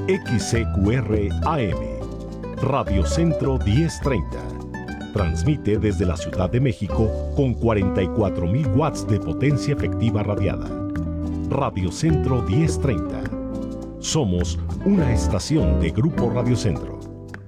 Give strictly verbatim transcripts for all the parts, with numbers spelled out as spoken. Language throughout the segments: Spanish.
X C Q R A M, Radio Centro diez treinta. Transmite desde la Ciudad de México con cuarenta y cuatro mil watts de potencia efectiva radiada. Radio Centro diez treinta. Somos una estación de Grupo Radio Centro.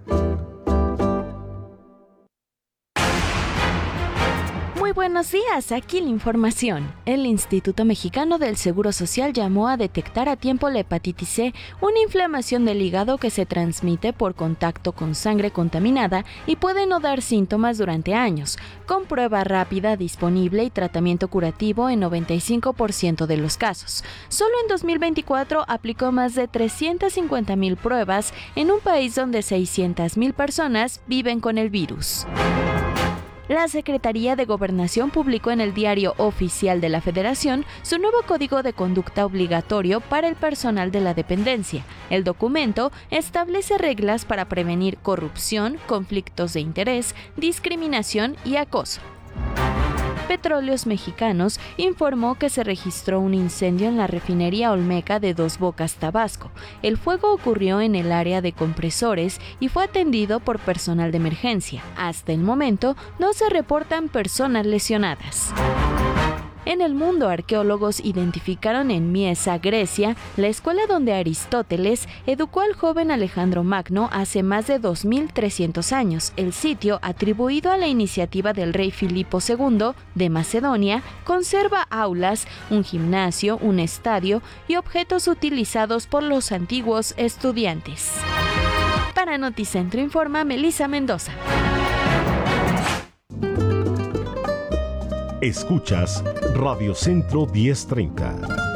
Buenos días, aquí la información. El Instituto Mexicano del Seguro Social llamó a detectar a tiempo la hepatitis C, una inflamación del hígado que se transmite por contacto con sangre contaminada y puede no dar síntomas durante años, con prueba rápida disponible y tratamiento curativo en noventa y cinco por ciento de los casos. Solo en dos mil veinticuatro aplicó más de trescientas cincuenta mil pruebas en un país donde seiscientas mil personas viven con el virus. La Secretaría de Gobernación publicó en el Diario Oficial de la Federación su nuevo Código de Conducta Obligatorio para el personal de la dependencia. El documento establece reglas para prevenir corrupción, conflictos de interés, discriminación y acoso. Petróleos Mexicanos informó que se registró un incendio en la refinería Olmeca de Dos Bocas, Tabasco. El fuego ocurrió en el área de compresores y fue atendido por personal de emergencia. Hasta el momento no se reportan personas lesionadas. En el mundo, arqueólogos identificaron en Miesa, Grecia, la escuela donde Aristóteles educó al joven Alejandro Magno hace más de dos mil trescientos años. El sitio, atribuido a la iniciativa del rey Filipo segundo de Macedonia, conserva aulas, un gimnasio, un estadio y objetos utilizados por los antiguos estudiantes. Para Noticentro informa Melissa Mendoza. Escuchas Radio Centro diez treinta.